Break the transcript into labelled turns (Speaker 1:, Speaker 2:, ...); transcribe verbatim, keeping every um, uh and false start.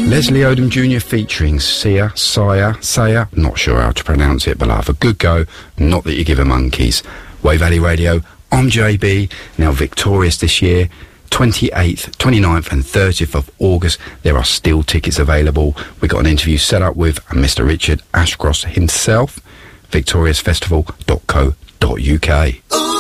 Speaker 1: Leslie Odom Junior featuring Sia, Saya, Saya, not sure how to pronounce it, but I'll have a good go. Not that you give her monkeys. Wave Valley Radio, I'm J B, now victorious this year. twenty-eighth, twenty-ninth and thirtieth of August. There are still tickets available. We've got an interview set up with Mister Richard Ashcross himself. victorious festival dot co dot uk.